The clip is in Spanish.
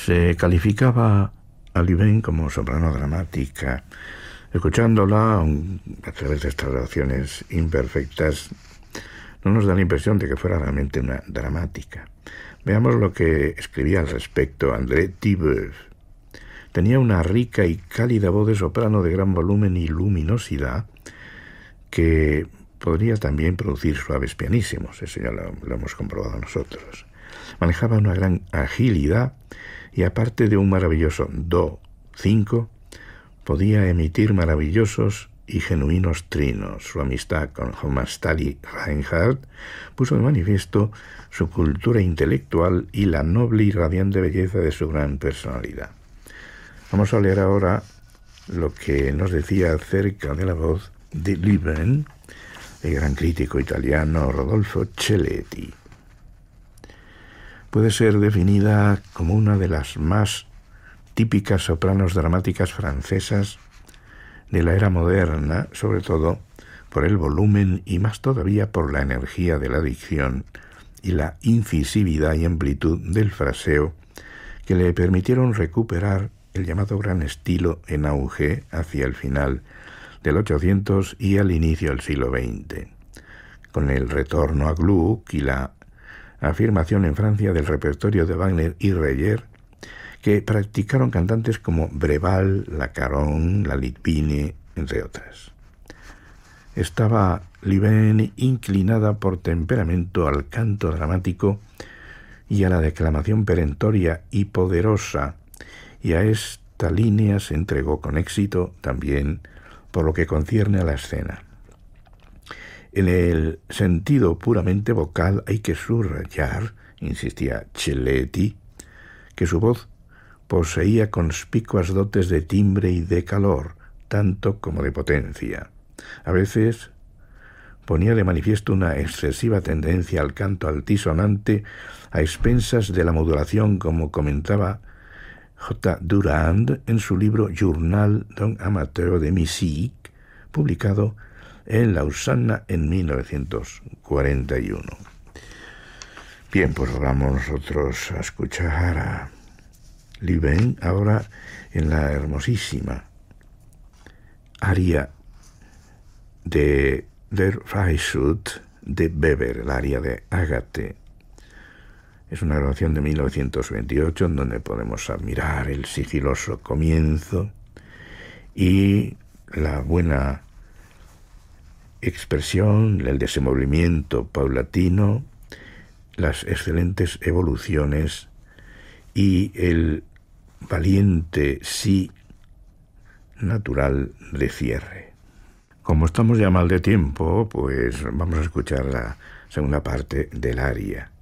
Se calificaba a Lee como soprano dramática. Escuchándola, a través de estas relaciones imperfectas, no nos da la impresión de que fuera realmente una dramática. Veamos lo que escribía al respecto André Tibeuf. Tenía una rica y cálida voz de soprano de gran volumen y luminosidad que podría también producir suaves pianísimos, eso ya lo hemos comprobado nosotros. Manejaba una gran agilidad y aparte de un maravilloso do-5, podía emitir maravillosos y genuinos trinos. Su amistad con Johann Reinhardt puso de manifiesto su cultura intelectual y la noble y radiante belleza de su gran personalidad. Vamos a leer ahora lo que nos decía acerca de la voz de Lee, el gran crítico italiano Rodolfo Celletti. Puede ser definida como una de las más típicas sopranos dramáticas francesas de la era moderna, sobre todo por el volumen y más todavía por la energía de la dicción y la incisividad y amplitud del fraseo que le permitieron recuperar el llamado gran estilo en auge hacia el final del 800 y al inicio del siglo XX, con el retorno a Gluck y la afirmación en Francia del repertorio de Wagner y Reger, que practicaron cantantes como Breval, La Caron, La Litvine, entre otras. Estaba Lee inclinada por temperamento al canto dramático y a la declamación perentoria y poderosa, y a esta línea se entregó con éxito también por lo que concierne a la escena. En el sentido puramente vocal hay que subrayar, insistía Celletti, que su voz poseía conspicuas dotes de timbre y de calor, tanto como de potencia. A veces ponía de manifiesto una excesiva tendencia al canto altisonante a expensas de la modulación, como comentaba J. Durand en su libro Journal d'un amateur de musique, publicado en Lausana en 1941. Bien, pues vamos nosotros a escuchar a Lee ahora en la hermosísima aria de Der Freischütz de Weber, el aria de Agathe. Es una grabación de 1928 en donde podemos admirar el sigiloso comienzo y la buena expresión, el desenvolvimiento paulatino, las excelentes evoluciones y el valiente sí natural de cierre. Como estamos ya mal de tiempo, pues vamos a escuchar la segunda parte del aria.